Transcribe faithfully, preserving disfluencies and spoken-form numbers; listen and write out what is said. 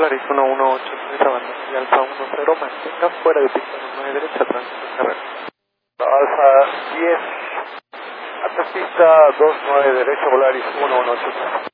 Volaris uno uno ocho tres, abandono y Alfa uno cero, mantenga fuera de pista nueve derecha, tránsito en carrera. Alfa diez, hasta pista dos nueve derecha, Volaris uno uno ocho tres.